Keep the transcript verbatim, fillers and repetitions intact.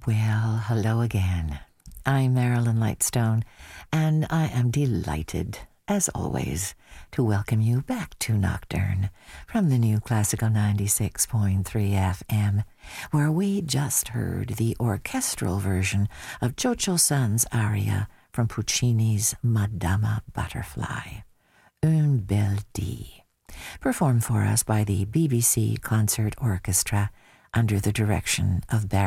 Well, hello again. I'm Marilyn Lightstone, and I am delighted, as always, to welcome you back to Nocturne from the new Classical ninety-six point three F M, where we just heard the orchestral version of Cho-Cho-San's aria from Puccini's Madama Butterfly, Un Bel Dì, performed for us by the B B C Concert Orchestra under the direction of Barry